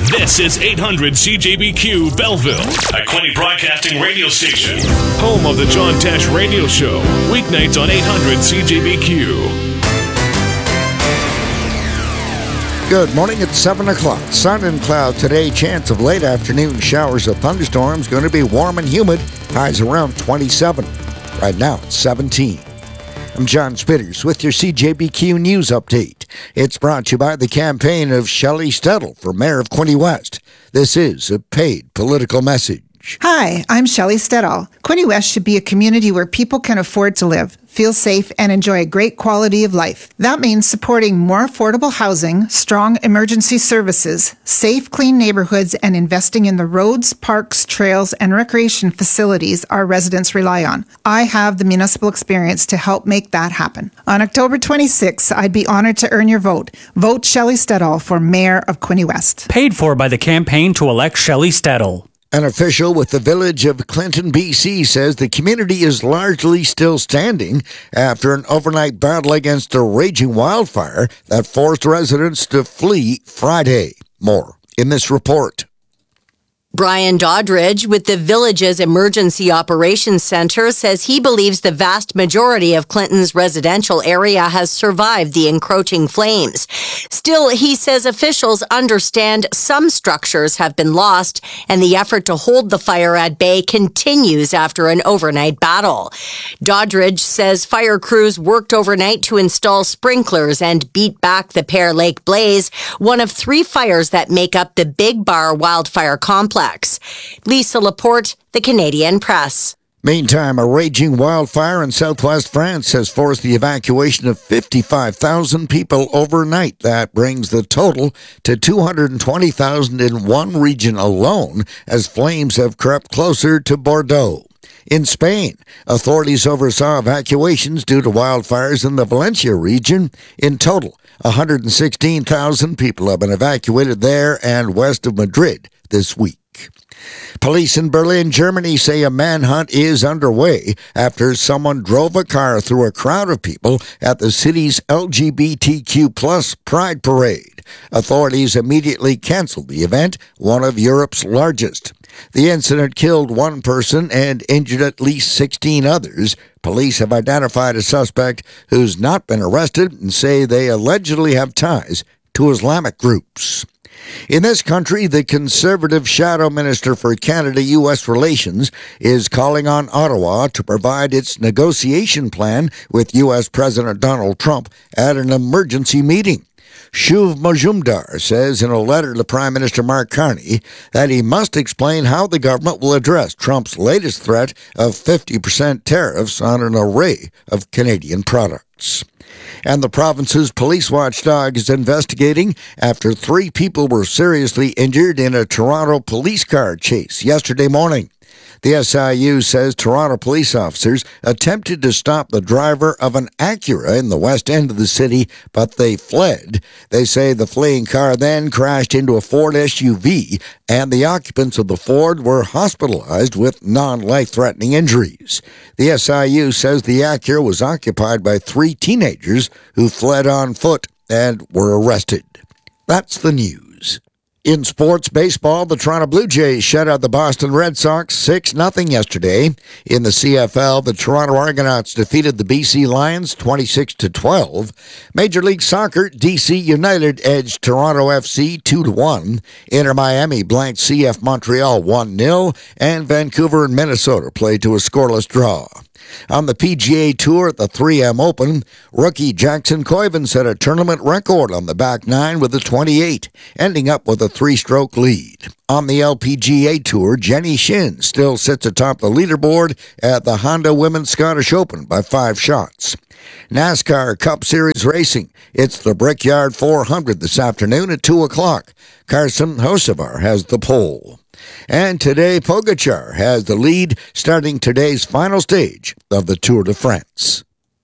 This is 800 CJBQ Belleville, a Quinte Broadcasting radio station. Home of the John Tesh Radio Show. Weeknights on 800 CJBQ. Good morning. It's 7 o'clock. Sun and cloud today. Chance of late afternoon showers of thunderstorms. Going to be warm and humid. Highs around 27. Right now it's 17. I'm John Spitters with your CJBQ News Update. It's brought to you by the campaign of Shelley Stedel for Mayor of Quinte West. This is a paid political message. Hi, I'm Shelley Stedel. Quinte West should be a community where people can afford to live, feel safe, and enjoy a great quality of life. That means supporting more affordable housing, strong emergency services, safe, clean neighborhoods, and investing in the roads, parks, trails, and recreation facilities our residents rely on. I have the municipal experience to help make that happen. On October 26th, I'd be honored to earn your vote. Vote Shelley Stedel for Mayor of Quinte West. Paid for by the campaign to elect Shelley Stedel. An official with the village of Clinton, BC, says the community is largely still standing after an overnight battle against a raging wildfire that forced residents to flee Friday. More in this report. Brian Doddridge with the village's Emergency Operations Center says he believes the vast majority of Clinton's residential area has survived the encroaching flames. Still, he says officials understand some structures have been lost and the effort to hold the fire at bay continues after an overnight battle. Doddridge says fire crews worked overnight to install sprinklers and beat back the Pear Lake blaze, one of 3 fires that make up the Big Bar wildfire complex. Lisa Laporte, The Canadian Press. Meantime, a raging wildfire in southwest France has forced the evacuation of 55,000 people overnight. That brings the total to 220,000 in one region alone as flames have crept closer to Bordeaux. In Spain, authorities oversaw evacuations due to wildfires in the Valencia region. In total, 116,000 people have been evacuated there and west of Madrid this week. Police in Berlin, Germany say a manhunt is underway after someone drove a car through a crowd of people at the city's LGBTQ plus Pride Parade. Authorities immediately canceled the event, one of Europe's largest. The incident killed 1 person and injured at least 16 others. Police have identified a suspect who's not been arrested and say they allegedly have ties to Islamic groups. In this country, the Conservative Shadow Minister for Canada-U.S. Relations is calling on Ottawa to provide its negotiation plan with U.S. President Donald Trump at an emergency meeting. Shuv Majumdar says in a letter to Prime Minister Mark Carney that he must explain how the government will address Trump's latest threat of 50% tariffs on an array of Canadian products. And the province's police watchdog is investigating after 3 people were seriously injured in a Toronto police car chase yesterday morning. The SIU says Toronto police officers attempted to stop the driver of an Acura in the west end of the city, but they fled. They say the fleeing car then crashed into a Ford SUV, and the occupants of the Ford were hospitalized with non-life-threatening injuries. The SIU says the Acura was occupied by 3 teenagers who fled on foot and were arrested. That's the news. In sports baseball, the Toronto Blue Jays shut out the Boston Red Sox 6-0 yesterday. In the CFL, the Toronto Argonauts defeated the BC Lions 26-12. Major League Soccer, DC United edged Toronto FC 2-1. Inter Miami blanked CF Montreal 1-0, and Vancouver and Minnesota played to a scoreless draw. On the PGA Tour at the 3M Open, rookie Jackson Koiven set a tournament record on the back nine with a 28, ending up with a 3-stroke lead. On the LPGA Tour, Jenny Shin still sits atop the leaderboard at the Honda Women's Scottish Open by 5 shots. NASCAR Cup Series racing. It's the Brickyard 400 this afternoon at 2 o'clock. Carson Hocevar has the pole. And today, Pogacar has the lead, starting today's final stage of the Tour de France.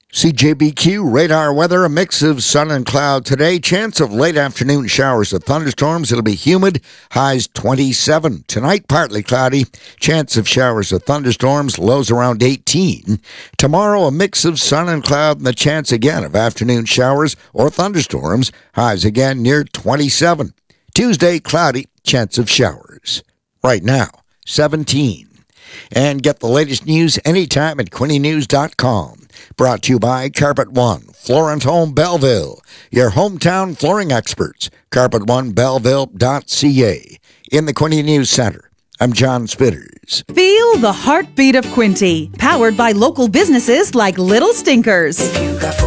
CJBQ radar weather, a mix of sun and cloud today. Chance of late afternoon showers of thunderstorms. It'll be humid. Highs 27. Tonight, partly cloudy. Chance of showers of thunderstorms. Lows around 18. Tomorrow, a mix of sun and cloud and the chance again of afternoon showers or thunderstorms. Highs again near 27. Tuesday, cloudy. chance of showers. Right now, 17. And get the latest news anytime at QuinnyNews.com. Brought to you by Carpet One, Florence Home Belleville, your hometown flooring experts. CarpetOneBelleville.ca. In the Quinny News Center, I'm John Spitters. Feel the heartbeat of Quinty, powered by local businesses like Little Stinkers.